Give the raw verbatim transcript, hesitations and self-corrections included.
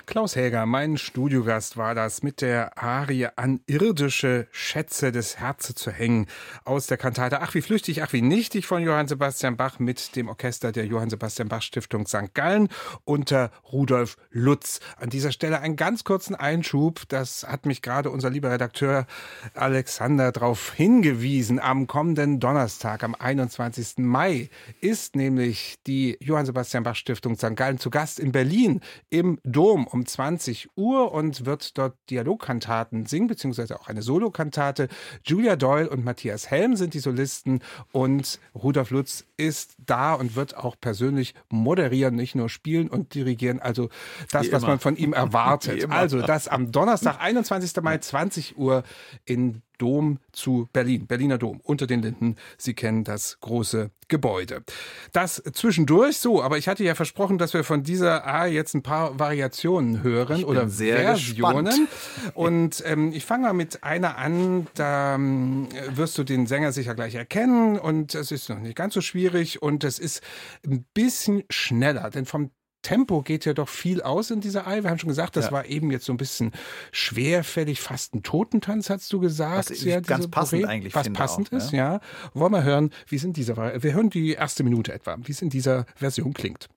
Klaus Häger, mein Studiogast war das mit der Arie An irdische Schätze des Herzens zu hängen aus der Kantate Ach wie flüchtig, ach wie nichtig von Johann Sebastian Bach mit dem Orchester der Johann Sebastian Bach Stiftung Sankt Gallen unter Rudolf Lutz. An dieser Stelle einen ganz kurzen Einschub, das hat mich gerade unser lieber Redakteur Alexander darauf hingewiesen. Am kommenden Donnerstag, am einundzwanzigsten Mai, ist nämlich die Johann Sebastian Bach Stiftung Sankt Gallen zu Gast in Berlin im Dom um zwanzig Uhr und wird dort Dialogkantaten singen, beziehungsweise auch eine Solokantate. Julia Doyle und Matthias Helm sind die Solisten und Rudolf Lutz ist da und wird auch persönlich moderieren, nicht nur spielen und dirigieren. Also das, was man von ihm erwartet. Also das am Donnerstag, einundzwanzigsten Mai, zwanzig Uhr in Dom zu Berlin, Berliner Dom, unter den Linden. Sie kennen das große Gebäude. Das zwischendurch so, aber ich hatte ja versprochen, dass wir von dieser A jetzt ein paar Variationen hören ich oder sehr Versionen. Gespannt. Und ähm, ich fange mal mit einer an, da ähm, wirst du den Sänger sicher gleich erkennen und es ist noch nicht ganz so schwierig und es ist ein bisschen schneller, denn vom Tempo geht ja doch viel aus in dieser Ei. Wir haben schon gesagt, das ja. war eben jetzt so ein bisschen schwerfällig, fast ein Totentanz, hast du gesagt. Was ja, ganz passend Poré, eigentlich was finde passend auch, ist, ja. ja. Wollen wir hören, wie es in dieser, wir hören die erste Minute etwa, wie es in dieser Version klingt.